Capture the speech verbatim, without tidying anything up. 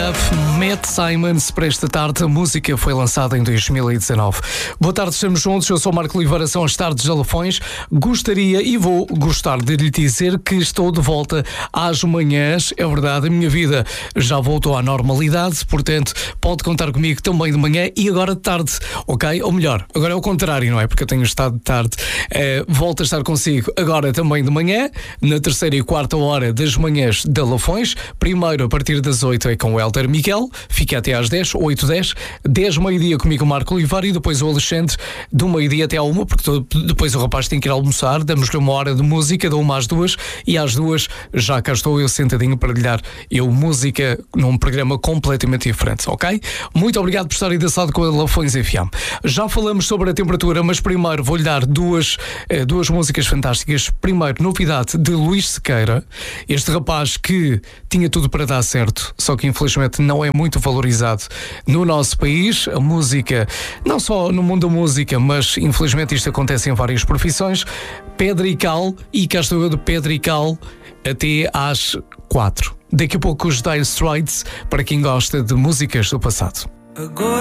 Up, Matt Simons, para esta tarde. A música foi lançada em dois mil e dezanove. Boa tarde, estamos juntos. Eu sou o Marco Oliveira, são as tardes de Alafões. Gostaria e vou gostar de lhe dizer que estou de volta às manhãs. É verdade, a minha vida já voltou à normalidade, portanto, pode contar comigo também de manhã e agora de tarde, ok? Ou melhor, agora é o contrário, não é? Porque eu tenho estado de tarde. Uh, volto a estar consigo agora também de manhã, na terceira e quarta hora das manhãs de Alafões. Primeiro, a partir das oito é com o Helder Miguel, fica até às dez, oito, dez, dez, meio-dia comigo o Marco Oliveira e depois o Alexandre do meio-dia até à uma, porque todo, depois o rapaz tem que ir almoçar, damos-lhe uma hora de música, da uma às duas, e às duas já cá estou eu sentadinho para lhe dar eu música num programa completamente diferente, ok? Muito obrigado por estar aí dançado com a Alafões F M. Já falamos sobre a temperatura, mas primeiro vou-lhe dar duas, duas músicas fantásticas. Primeiro, novidade de Luís Sequeira, este rapaz que tinha tudo para dar certo, só que infelizmente não é muito valorizado no nosso país. A música, não só no mundo da música, mas infelizmente isto acontece em várias profissões. Pedra e Cal, e cá estou eu de Pedra e Cal até às quatro. Daqui a pouco os Dire Straits, para quem gosta de músicas do passado. Agora